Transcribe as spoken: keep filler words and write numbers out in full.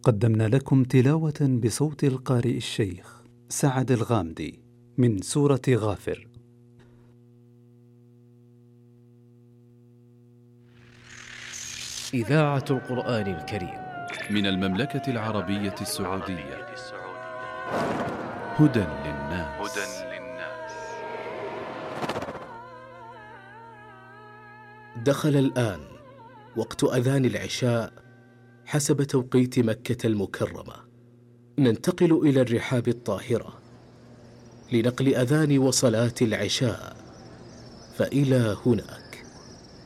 قدمنا لكم تلاوة بصوت القارئ الشيخ سعد الغامدي من سورة غافر. إذاعة القرآن الكريم من المملكة العربية السعودية. هدى للناس. دخل الآن وقت أذان العشاء حسب توقيت مكة المكرمة. ننتقل إلى الرحاب الطاهرة لنقل أذان وصلاة العشاء، فإلى هناك.